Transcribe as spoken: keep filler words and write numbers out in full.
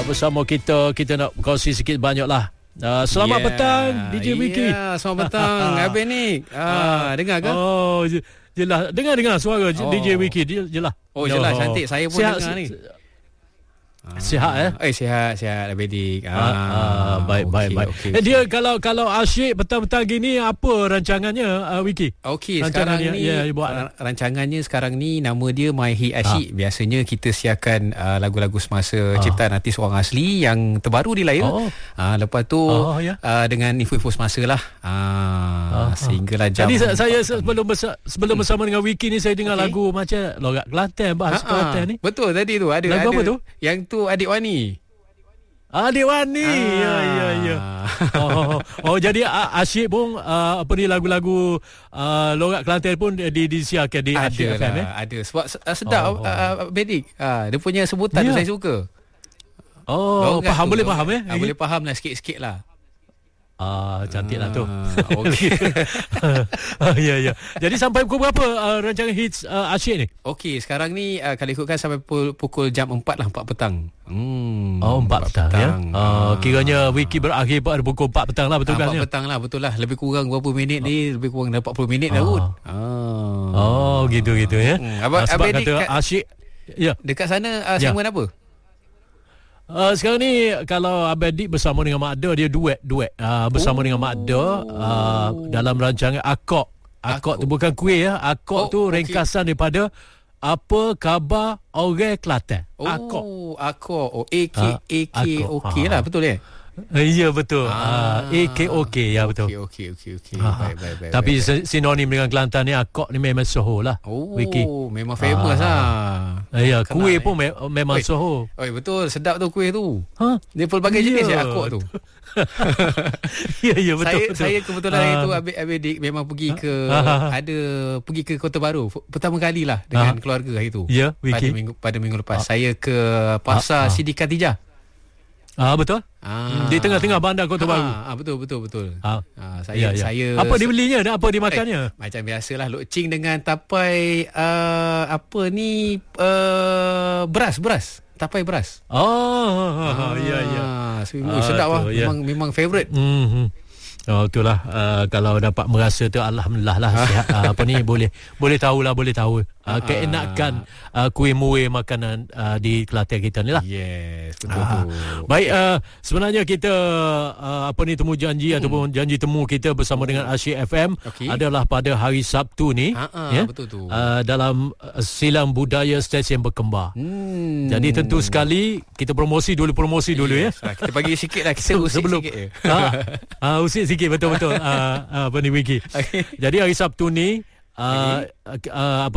bersama kita. Kita nak kongsi sikit banyak lah. Uh, selamat yeah. petang D J Wiki. Ya, selamat petang Abang Nick. Ah, dengar ke? Oh, jelas. Dengar-dengar suara oh. D J Wiki. Jelas. Oh, jelas oh. cantik. Saya pun sihat, dengar ni. Sihat eh? Eh sihat sihat Abang Dik. Ah, ah, ah baik okay, baik baik. Okay, eh, dia okay. kalau kalau asyik petang-petang gini apa rancangannya uh, Wiki? Okey, sekarang ni ya, buat rancangannya sekarang ni nama dia My Hit Asyik. Ah. Biasanya kita siarkan uh, lagu-lagu semasa ah. ciptaan artis orang asli yang terbaru di layar. Oh. Ah, lepas tu oh, ya? uh, dengan info-info semasa lah. Ah, ah. Sehinggalah jam. Jadi saya sebelum bersa- sebelum bersama dengan Wiki ni saya dengar okay. lagu macam Logat Kelantan, bahasa ah, Kelantan ni. Betul tadi tu ada lagu ada apa tu? Yang tu Adik Wani. Adik Wani. Ah. Ya ya ya. Oh, oh, oh jadi asyik pun uh, apa ni lagu-lagu uh, Logat Kelantan pun di disiarkan di Asyik F M eh. Ada sebab sedap oh, oh. Uh, Bedik. Ah, dia punya sebutan yeah. tu saya suka. Oh, Logat faham tu, boleh Logat. faham eh. Ah, boleh faham lah sikit-sikit lah. Ah, cantik lah tu. Ah, okey. ah, ya ya. Jadi sampai pukul berapa uh, rancangan hits uh, asyik ni? Okey, sekarang ni uh, kalau ikutkan sampai pukul, pukul jam empat lah, empat petang. Hmm. Oh, empat petang, petang ya. Ah, kiranya Wiki berakhir pada pukul empat petang lah betul kan? empat petang lah, betul lah. Lebih kurang berapa minit ni? Lebih kurang empat puluh minit dah kot. Ah. Oh, gitu-gitu ya. Hmm. Abang, ah, sebab abang kata kat, asyik ya. Dekat sana uh, segmen ya. apa? Uh, sekarang ni kalau Abang Dik bersama dengan Mak Da, dia duet duet uh, bersama oh. dengan Mak Da uh, dalam rancangan Akok. Akok tu bukan kuih ya. Akok oh, tu okay. ringkasan daripada Apa Khabar Orang Kelantan. Oh, Akok. Akok. Oh, A K A K okey lah, betul ya? Ya betul. Ah, A K O K ya betul. Okey okey okey okey. Baik baik baik. Tapi baik, baik. sinonim dengan Kelantan ni Akok ni memang soho lah. Oh, Wiki. memang famous ah. lah. Ya, kuih pun me- memang oi, soho. Oi betul, sedap tu kuih tu. Ha? Dia pelbagai jenis ya Akok tu. Ya ya betul. Saya betul. saya kebetulan hari tu Abang Abang Dik memang pergi ke ada pergi ke Kota Baru pertama kali lah dengan ha? keluarga hari tu. Ya, Wiki. Pada minggu pada minggu lepas ha? saya ke Pasar ha? Siti Khadijah. Ah betul. Ah. Di tengah-tengah bandar Kota Baru. Ah betul betul betul. Ah, ah saya ya, ya. saya apa dibelinya dan apa dimakannya? Eh, macam biasalah loceng dengan tapai uh, apa ni uh, beras beras. Tapai beras. Oh, ah, ya ya. Ah, sedap lah. Ya. Memang memang favorite. Mhm. Oh itulah uh, kalau dapat merasa tu alhamdulillah lah sihat uh, apa ni boleh boleh tahulah boleh tahu uh, keenakan uh, kuih muih makanan uh, di Kelantan kita ni lah. Yes, betul uh, tu. Baik uh, sebenarnya kita uh, apa ni temu janji hmm. ataupun janji temu kita bersama dengan Asyik F M okay. adalah pada hari Sabtu ni uh-uh, ya betul tu. Uh, dalam uh, Silang Budaya Stesen Berkembar. Hmm. Jadi tentu sekali kita promosi dulu promosi dulu yes, ya. Kita bagi sikit lah kita usik sebelum, sikit je. uh, uh, usik sikit betul-betul uh, uh, apa ni Wiki. Okay. Jadi hari Sabtu ni uh, okay. uh, apa